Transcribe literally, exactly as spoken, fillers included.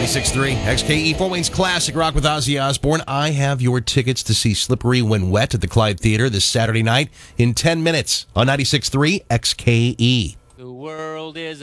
ninety-six point three X K E, Fort Wayne's Classic Rock with Ozzy Osbourne. I have your tickets to see Slippery When Wet at the Clyde Theater this Saturday night in ten minutes on ninety-six point three X K E. The world is